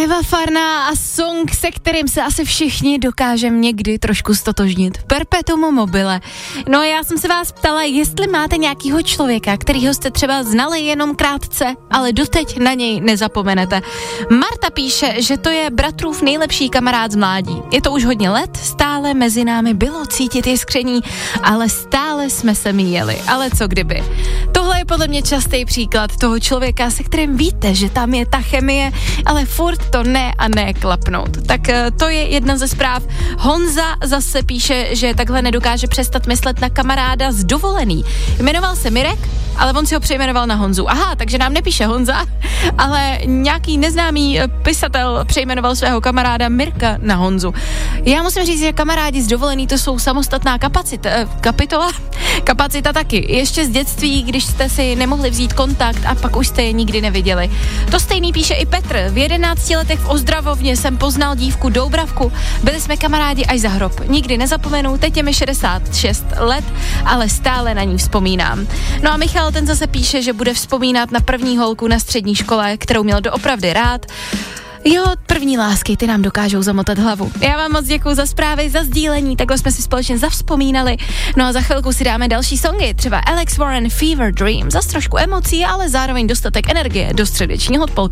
Eva Farná a song, se kterým se asi všichni dokážeme někdy trošku stotožnit. Perpetuum mobile. No já jsem se vás ptala, jestli máte nějakýho člověka, kterýho jste třeba znali jenom krátce, ale doteď na něj nezapomenete. Marta píše, že to je bratrův nejlepší kamarád z mládí. Je to už hodně let, stále mezi námi bylo cítit jiskření, ale stále jsme se míjeli. Ale co kdyby? Tohle je podle mě častý příklad toho člověka, se kterým víte, že tam je ta chemie, ale furt to ne a ne klapnout. Tak to je jedna ze zpráv. Honza zase píše, že takhle nedokáže přestat myslet na kamaráda z dovolený. Jmenoval se Mirek, ale on si ho přejmenoval na Honzu. Aha, takže nám nepíše Honza, ale nějaký neznámý pisatel přejmenoval svého kamaráda Mirka na Honzu. Já musím říct, že kamarádi z dovolený to jsou samostatná kapacita taky. Ještě z dětství, když jste si nemohli vzít kontakt a pak už jste je nikdy neviděli. To stejný píše i Petr. V 11 letech v Ozdravovně jsem poznal dívku Doubravku. Byli jsme kamarádi až za hrob. Nikdy nezapomenu, teď je mi 66 let, ale stále na ní vzpomínám. No a Michal ten zase píše, že bude vzpomínat na první holku na střední škole, kterou měl doopravdy rád. Jo, první lásky, ty nám dokážou zamotat hlavu. Já vám moc děkuju za zprávy, za sdílení, takhle jsme si společně zavzpomínali. No a za chvilku si dáme další songy, třeba Alex Warren Fever Dream, zas trošku emocí, ale zároveň dostatek energie do středečního odpoledne.